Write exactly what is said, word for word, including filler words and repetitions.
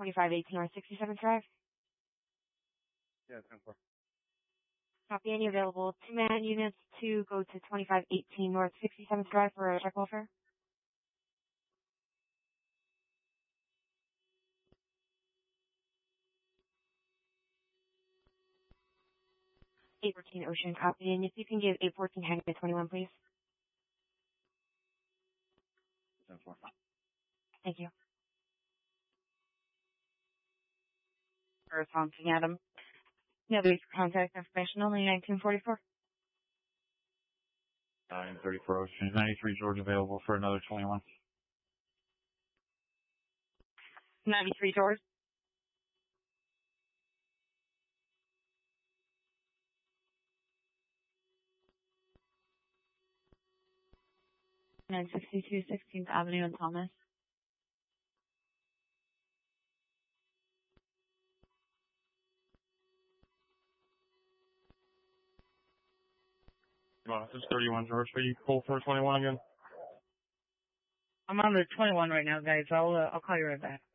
twenty-five eighteen North sixty-seventh Drive. Yeah, ten four. Copy. Any available two-man units to go to twenty-five eighteen North sixty-seventh Drive for a check welfare? eight fourteen Ocean. Copy. And if you can give eight fourteen Hangar twenty-one, please. ten four. Thank you. Responsive, Adam. No, please contact information only nineteen forty-four. nine thirty-four Ocean. ninety-three George available for another twenty-one. ninety-three George. nine sixty-two sixteenth Avenue in Thomas. Come on, this is thirty-one George. Are you full for twenty-one again? I'm on the twenty-one right now, guys. I'll uh, I'll call you right back.